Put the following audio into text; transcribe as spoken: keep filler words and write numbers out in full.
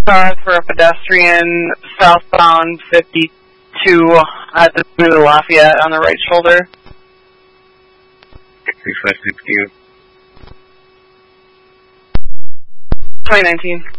Uh, for a pedestrian southbound fifty-two at the New Lafayette on the right shoulder. six five six two. twenty nineteen.